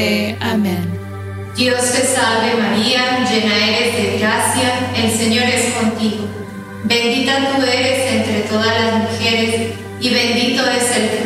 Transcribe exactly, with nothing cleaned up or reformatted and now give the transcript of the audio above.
Amén. Dios te salve María, llena eres de gracia, el Señor es contigo. Bendita tú eres entre todas las mujeres, y bendito es el